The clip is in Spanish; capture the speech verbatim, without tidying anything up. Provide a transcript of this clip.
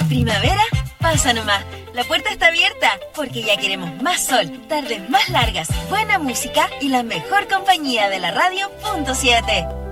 primavera? Pasa nomás, la puerta está abierta porque ya queremos más sol, tardes más largas, buena música y la mejor compañía de la radio punto siete.